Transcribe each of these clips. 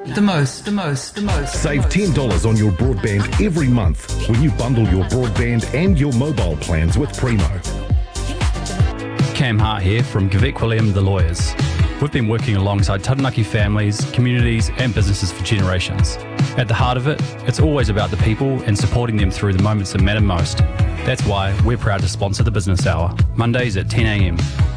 The most. Save $10 on your broadband every month when you bundle your broadband and your mobile plans with Primo. Cam Hart here from Gavek William The Lawyers. We've been working alongside Taranaki families, communities and businesses for generations. At the heart of it, it's always about the people and supporting them through the moments that matter most. That's why we're proud to sponsor the Business Hour, Mondays at 10 a.m.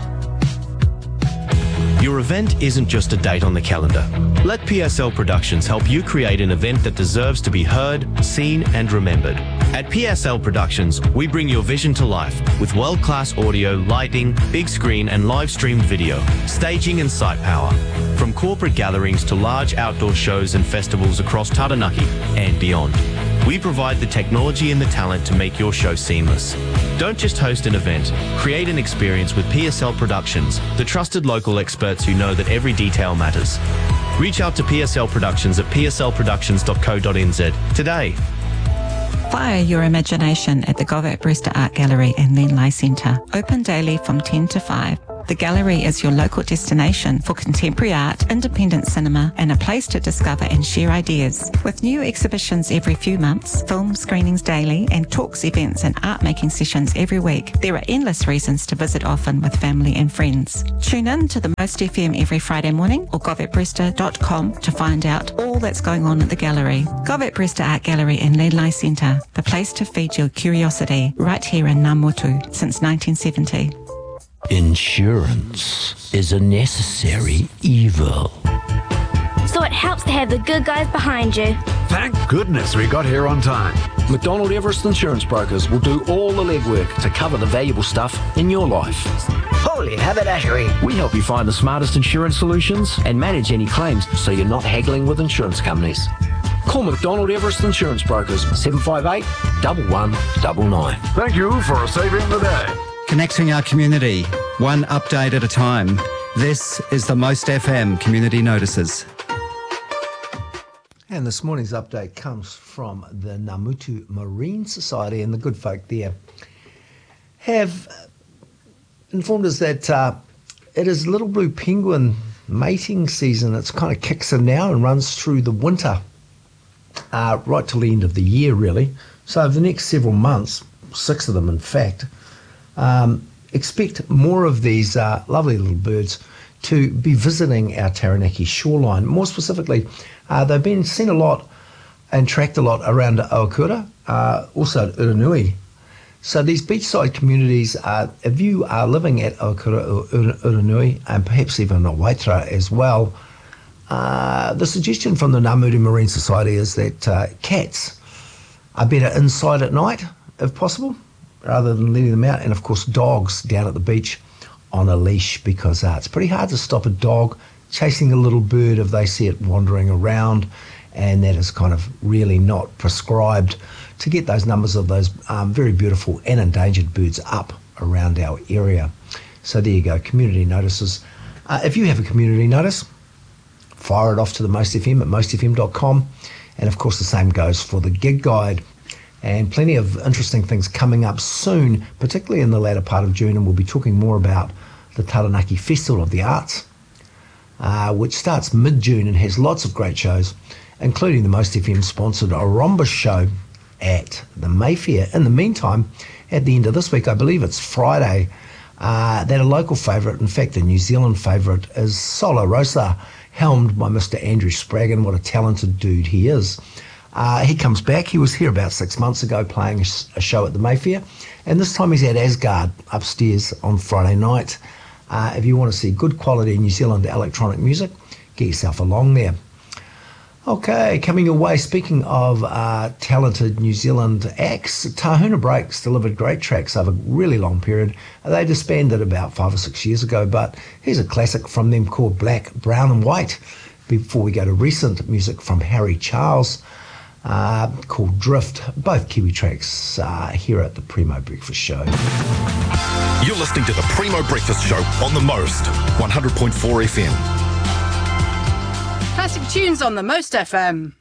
Your event isn't just a date on the calendar. Let PSL Productions help you create an event that deserves to be heard, seen and remembered. At PSL Productions, we bring your vision to life with world-class audio, lighting, big screen and live-streamed video, staging and site power. From corporate gatherings to large outdoor shows and festivals across Taranaki and beyond. We provide the technology and the talent to make your show seamless. Don't just host an event, create an experience with PSL Productions, the trusted local experts who know that every detail matters. Reach out to PSL Productions at pslproductions.co.nz today. Fire your imagination at the Govett Brewster Art Gallery and Lenlai Centre. Open daily from 10 to 5. The gallery is your local destination for contemporary art, independent cinema and a place to discover and share ideas. With new exhibitions every few months, film screenings daily and talks, events and art making sessions every week, there are endless reasons to visit often with family and friends. Tune in to the Most FM every Friday morning or govettbrewster.com to find out all that's going on at the gallery. Govett Brewster Art Gallery and Lenlai Centre, the place to feed your curiosity, right here in Ngāmotu since 1970. Insurance is a necessary evil. So it helps to have the good guys behind you. Thank goodness we got here on time. McDonald Everest Insurance Brokers will do all the legwork to cover the valuable stuff in your life. Holy haberdashery! We help you find the smartest insurance solutions and manage any claims so you're not haggling with insurance companies. Call McDonald Everest Insurance Brokers 758 1199. Thank you for saving the day. Connecting our community, one update at a time. This is the Most FM Community Notices. And this morning's update comes from the Ngāmotu Marine Society, and the good folk there have informed us that it is little blue penguin mating season. It's kind of kicks in now and runs through the winter, right till the end of the year, really. So over the next several months, 6 of them in fact, expect more of these lovely little birds to be visiting our Taranaki shoreline. More specifically, they've been seen a lot and tracked a lot around Ohakura, also at Uranui. So these beachside communities, if you are living at Ohakura or Uranui, and perhaps even Waitara as well, the suggestion from the Ngāmotu Marine Society is that cats are better inside at night, if possible, rather than letting them out, and of course dogs down at the beach on a leash, because it's pretty hard to stop a dog chasing a little bird if they see it wandering around, and that is kind of really not prescribed to get those numbers of those very beautiful and endangered birds up around our area. So there you go, community notices. If you have a community notice, fire it off to the Most FM at mostfm.com, and of course the same goes for the gig guide. And plenty of interesting things coming up soon, particularly in the latter part of June, and we'll be talking more about the Taranaki Festival of the Arts, which starts mid-June and has lots of great shows, including the Most FM sponsored Oromba show at the Mayfair. In the meantime, at the end of this week, I believe it's Friday, that a local favourite, in fact a New Zealand favourite, is Solo Rosa, helmed by Mr. Andrew Spraggan. What a talented dude he is. He comes back. He was here about 6 months ago playing a show at the Mayfair, and this time he's at Asgard upstairs on Friday night. If you want to see good quality New Zealand electronic music, get yourself along there. Okay, coming your way, speaking of talented New Zealand acts, Tahuna Breaks delivered great tracks over a really long period. They disbanded about 5 or 6 years ago, but here's a classic from them called Black, Brown and White, before we go to recent music from Harry Charles, called Drift, both Kiwi tracks here at the Primo Breakfast Show. You're listening to the Primo Breakfast Show on the Most 100.4 FM. Classic tunes on the Most FM.